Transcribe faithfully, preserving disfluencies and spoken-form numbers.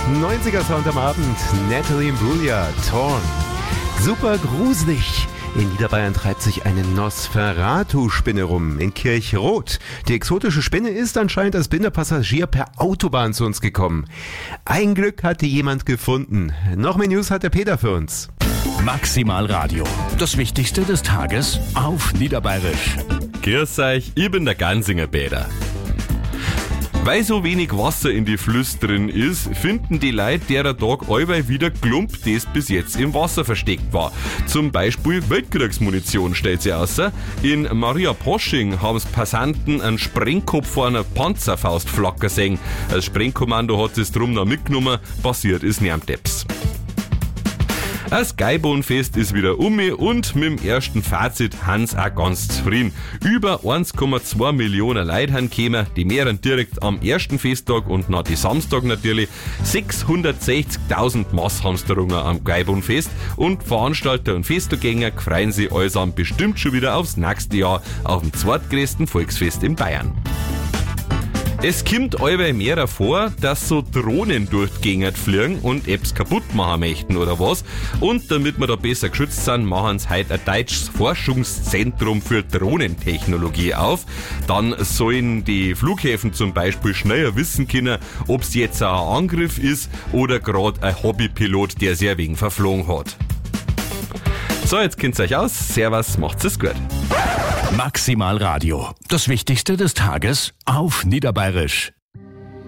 neunziger-Sound am Abend. Natalie Imbruglia, Torn. Super gruselig. In Niederbayern treibt sich eine Nosferatu-Spinne rum in Kirchroth. Die exotische Spinne ist anscheinend als blinder Passagier per Autobahn zu uns gekommen. Ein Glück hatte jemand gefunden. Noch mehr News hat der Peter für uns. Maximal Radio. Das Wichtigste des Tages auf Niederbayerisch. Grüß euch, ich bin der Gansinger Peter. Weil so wenig Wasser in die Flüsse drin ist, finden die Leute derer Tag allweil wieder Klump, das bis jetzt im Wasser versteckt war. Zum Beispiel Weltkriegsmunition stellt sie außer. In Maria Posching haben's Passanten einen Sprengkopf vor einer Panzerfaust flacker sehen. Das Sprengkommando hat es drum noch mitgenommen, passiert ist Nermteps. Das Geibohnfest ist wieder um und mit dem ersten Fazit Hans auch ganz zufrieden. Über eins Komma zwei Millionen Leute haben gekommen, die mehren direkt am ersten Festtag und nach die Samstag natürlich. sechshundertsechzigtausend Maß haben's darunter am Geibohnfest und Veranstalter und Festtagänger freuen sich allesamt bestimmt schon wieder aufs nächste Jahr auf dem zweitgrößten Volksfest in Bayern. Es kommt allweil mehr vor, dass so Drohnen durch die Gegend fliegen und Apps kaputt machen möchten oder was. Und damit wir da besser geschützt sind, machen sie heute ein deutsches Forschungszentrum für Drohnentechnologie auf. Dann sollen die Flughäfen zum Beispiel schneller wissen können, ob es jetzt ein Angriff ist oder gerade ein Hobbypilot, der sehr wegen verflogen hat. So, jetzt kennt's euch aus. Servus, macht's es gut. Maximal Radio. Das Wichtigste des Tages auf Niederbayerisch.